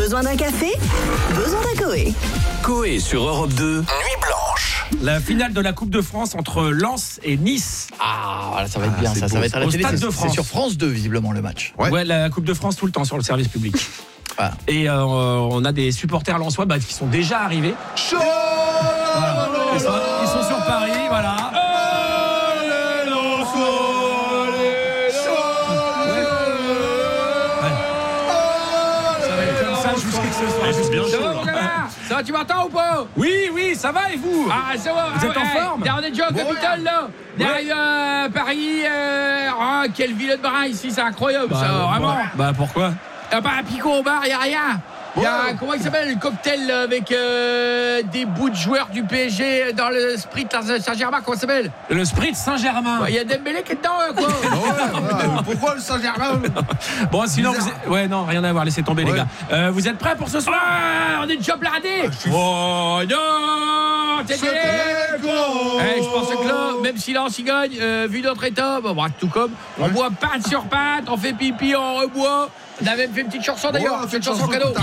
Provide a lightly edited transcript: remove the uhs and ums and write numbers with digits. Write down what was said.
Besoin d'un café? Besoin d'un Coé. Coé sur Europe 2, Nuit Blanche. La finale de la Coupe de France entre Lens et Nice. Ah, voilà, ça va être bien, ça va être à la Au télé. Stade de C'est France. sur France 2, visiblement, le match. Ouais, la Coupe de France tout le temps sur le service public. Voilà. Et on a des supporters lensois qui sont déjà arrivés. Voilà. Ils sont sur Paris, voilà. Ça va être comme ça jusqu'à ce soir. C'est bien Ça chaud. va, mon gamin? Ça va, tu m'entends ou pas? Oui, ça va et vous? Ah, ça va. Vous êtes en forme? On est déjà au Capitole, là. Derrière Paris. Quelle ville de bras ici, c'est incroyable, ça, vraiment. Pourquoi? Pas un picot au bar, y a rien. Il y a, comment il s'appelle, le cocktail avec des bouts de joueurs du PSG dans le Sprint Saint-Germain, comment ça s'appelle? Le Sprint Saint-Germain. Il y a Dembélé qui est dedans, quoi. Pourquoi le Saint-Germain? Bon, sinon, ouais, non, rien à voir, laissez tomber, les gars. Vous êtes prêts pour ce soir? On est déjà blindés. Oh non, t'es je pense que là, même si Lens y gagne, vu notre état, tout comme, on boit pâte sur pâte, on fait pipi, on reboit. On a même fait une petite chanson d'ailleurs, une chanson cadeau.